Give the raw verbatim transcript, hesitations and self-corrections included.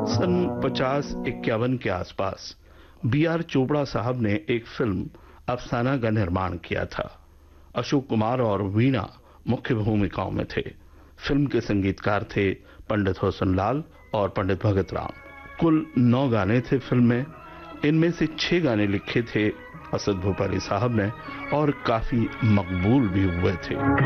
सन पचास इक्यावन के आसपास बी आर चोपड़ा साहब ने एक फिल्म अफसाना का निर्माण किया था। अशोक कुमार और वीणा मुख्य भूमिकाओं में थे। फिल्म के संगीतकार थे पंडित होसन लाल और पंडित भगत राम। कुल नौ गाने थे फिल्म में। इनमें से छह गाने लिखे थे असद भोपाली साहब ने और काफी मकबूल भी हुए थे।